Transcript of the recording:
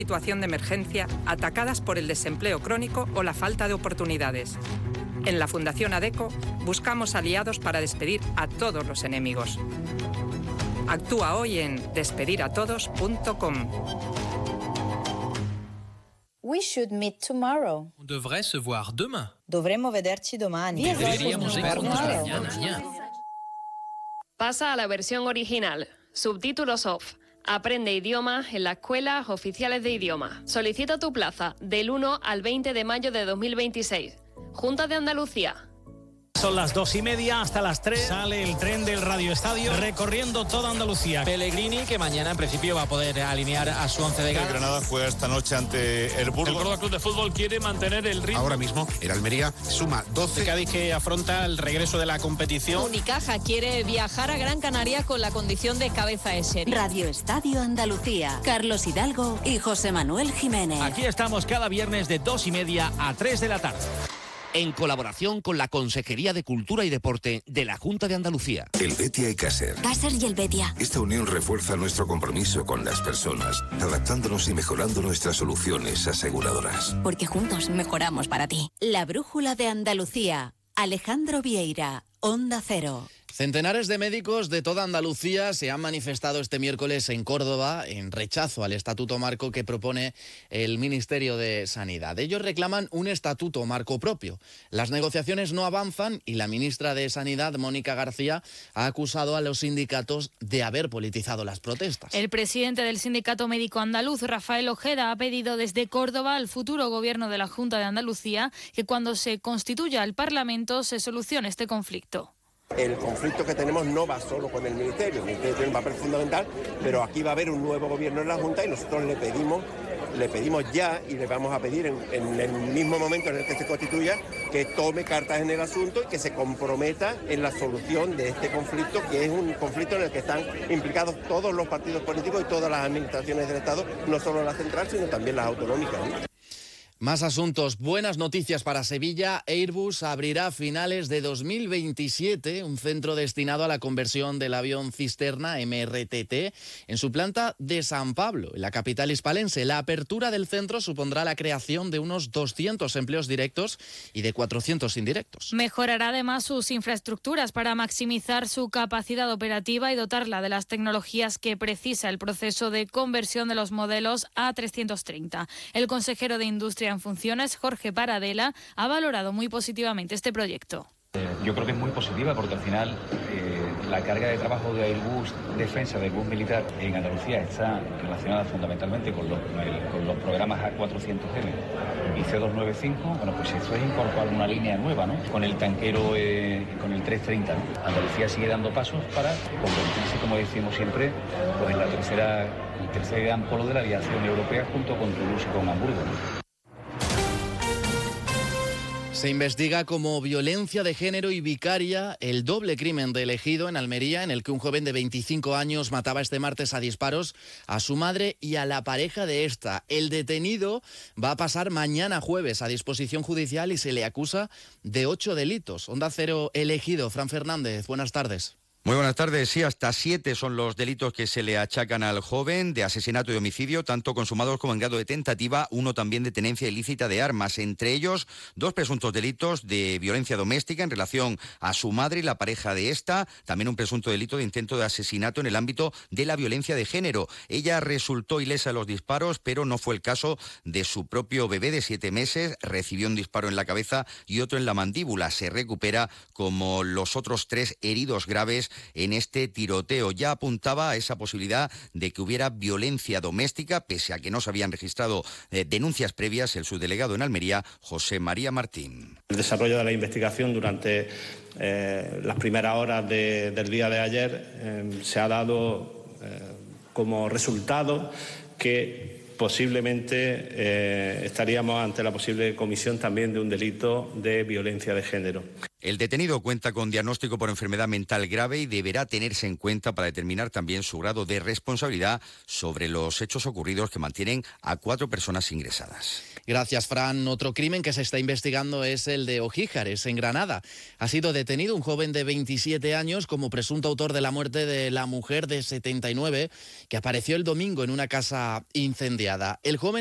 situación de emergencia atacadas por el desempleo crónico o la falta de oportunidades. En la Fundación ADECO buscamos aliados para despedir a todos los enemigos. Actúa hoy en despediratodos.com. We should meet tomorrow. On devrait se voir demain. Dovremmo vederci domani. Deberíamos vernos mañana. Pasa a la versión original. Subtítulos off. Aprende idiomas en las escuelas oficiales de idioma. Solicita tu plaza del 1 al 20 de mayo de 2026. Junta de Andalucía. Son las 2:30, hasta las 3 sale el tren del Radio Estadio recorriendo toda Andalucía. Pellegrini, que mañana en principio va a poder alinear a su 11 de El gala. Granada juega esta noche ante el Burgos. El Córdoba Club de Fútbol quiere mantener el ritmo. Ahora mismo el Almería suma 12. Cádiz, que afronta el regreso de la competición. Unicaja quiere viajar a Gran Canaria con la condición de cabeza de serie. Radio Estadio Andalucía. Carlos Hidalgo y José Manuel Jiménez. Aquí estamos cada viernes de 2:30 a 3 de la tarde. En colaboración con la Consejería de Cultura y Deporte de la Junta de Andalucía. El Betia y Caser. Caser y el Betia. Esta unión refuerza nuestro compromiso con las personas, adaptándonos y mejorando nuestras soluciones aseguradoras. Porque juntos mejoramos para ti. La Brújula de Andalucía. Alejandro Vieira, Onda Cero. Centenares de médicos de toda Andalucía se han manifestado este miércoles en Córdoba en rechazo al estatuto marco que propone el Ministerio de Sanidad. Ellos reclaman un estatuto marco propio. Las negociaciones no avanzan y la ministra de Sanidad, Mónica García, ha acusado a los sindicatos de haber politizado las protestas. El presidente del Sindicato Médico Andaluz, Rafael Ojeda, ha pedido desde Córdoba al futuro gobierno de la Junta de Andalucía que cuando se constituya el Parlamento se solucione este conflicto. El conflicto que tenemos no va solo con el Ministerio. El Ministerio tiene un papel fundamental, pero aquí va a haber un nuevo gobierno en la Junta y nosotros le pedimos ya y le vamos a pedir en el mismo momento en el que se constituya que tome cartas en el asunto y que se comprometa en la solución de este conflicto, que es un conflicto en el que están implicados todos los partidos políticos y todas las administraciones del Estado, no solo la central, sino también las autonómicas, ¿no? Más asuntos. Buenas noticias para Sevilla. Airbus abrirá a finales de 2027 un centro destinado a la conversión del avión cisterna MRTT en su planta de San Pablo, en la capital hispalense. La apertura del centro supondrá la creación de unos 200 empleos directos y de 400 indirectos. Mejorará además sus infraestructuras para maximizar su capacidad operativa y dotarla de las tecnologías que precisa el proceso de conversión de los modelos A330. El consejero de Industria en funciones, Jorge Paradela, ha valorado muy positivamente este proyecto. Yo creo que es muy positiva porque al final la carga de trabajo de Airbus Defensa, de Airbus Militar en Andalucía está relacionada fundamentalmente con los programas A400M y C295. Bueno, pues esto es incorporar una línea nueva, ¿no? Con el tanquero, con el 330, ¿no? Andalucía sigue dando pasos para convertirse, como decimos siempre, pues en el tercer gran polo de la aviación europea junto con Toulouse y con Hamburgo, ¿no? Se investiga como violencia de género y vicaria el doble crimen de Ejido en Almería, en el que un joven de 25 años mataba este martes a disparos a su madre y a la pareja de esta. El detenido va a pasar mañana jueves a disposición judicial y se le acusa de 8 delitos. Onda Cero Ejido, Fran Fernández, buenas tardes. Muy buenas tardes. Sí, hasta 7 son los delitos que se le achacan al joven, de asesinato y homicidio, tanto consumados como en grado de tentativa, uno también de tenencia ilícita de armas. Entre ellos, 2 presuntos delitos de violencia doméstica en relación a su madre y la pareja de esta, también un presunto delito de intento de asesinato en el ámbito de la violencia de género. Ella resultó ilesa de los disparos, pero no fue el caso de su propio bebé de 7 meses. Recibió un disparo en la cabeza y otro en la mandíbula. Se recupera como los otros 3 heridos graves en este tiroteo. Ya apuntaba a esa posibilidad de que hubiera violencia doméstica, pese a que no se habían registrado denuncias previas, el subdelegado en Almería, José María Martín. El desarrollo de la investigación durante las primeras horas del día de ayer se ha dado como resultado que posiblemente estaríamos ante la posible comisión también de un delito de violencia de género. El detenido cuenta con diagnóstico por enfermedad mental grave y deberá tenerse en cuenta para determinar también su grado de responsabilidad sobre los hechos ocurridos, que mantienen a 4 personas ingresadas. Gracias, Fran. Otro crimen que se está investigando es el de Ojíjares, en Granada. Ha sido detenido un joven de 27 años como presunto autor de la muerte de la mujer de 79 que apareció el domingo en una casa incendiada. El joven